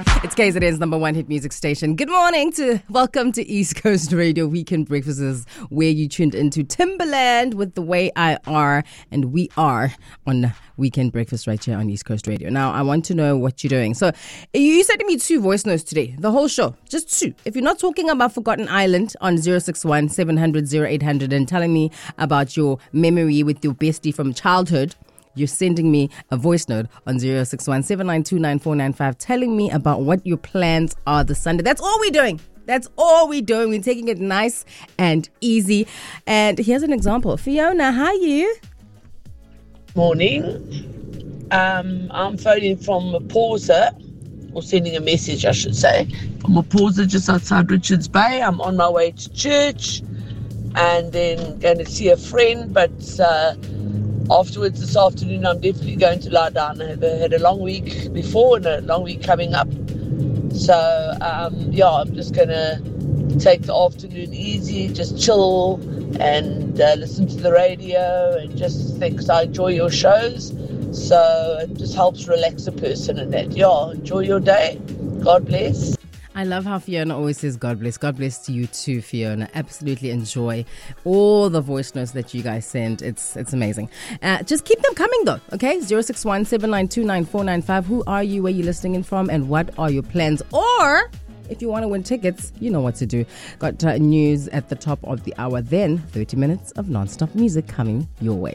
It's KZN's number one hit music station. Good morning welcome to East Coast Radio Weekend Breakfasts, where you tuned into Timberland with The Way I Are, and we are on Weekend Breakfast right here on East Coast Radio. Now, I want to know what you're doing. So, you sent me 2 voice notes today, the whole show, just 2. If you're not talking about Forgotten Island on 061 700 0800 and telling me about your memory with your bestie from childhood, you're sending me a voice note on 061 792 9495 telling me about what your plans are this Sunday. That's all we're doing. That's all we're doing. We're taking it nice and easy. And here's an example. Fiona, how are you? Morning. I'm phoning from Maposa, or sending a message, I should say, from Maposa, just outside Richards Bay. I'm on my way to church and then going to see a friend, but afterwards this afternoon I'm definitely going to lie down. I had a long week before and a long week coming up. So, I'm just going to take the afternoon easy, just chill and listen to the radio and just think, 'cause I enjoy your shows. So it just helps relax a person and that. Enjoy your day. God bless. I love how Fiona always says God bless. God bless to you too, Fiona. Absolutely enjoy all the voice notes that you guys send. It's amazing. Just keep them coming though, okay? 061 792 9495. Who are you? Where are you listening in from? And what are your plans? Or if you want to win tickets, you know what to do. Got news at the top of the hour. Then 30 minutes of non-stop music coming your way.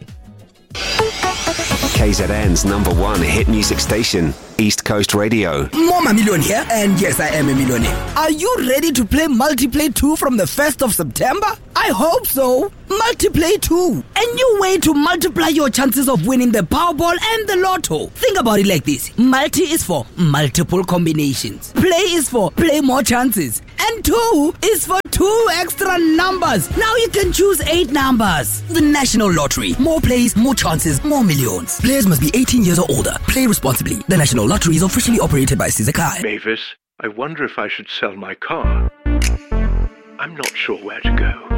KZN's number one hit music station, East Coast Radio. Mama Million here, and yes, I am a millionaire. Are you ready to play Multiplay 2 from the 1st of September? I hope so. Multiplay 2. A new way to multiply your chances of winning the Powerball and the Lotto. Think about it like this. Multi is for multiple combinations. Play is for play more chances. And 2 is for 2 extra numbers. Now you can choose 8 numbers. The National Lottery. More plays, more chances, more millions. Players must be 18 years or older. Play responsibly. The National Lottery is officially operated by Sizakai. Mavis, I wonder if I should sell my car. I'm not sure where to go.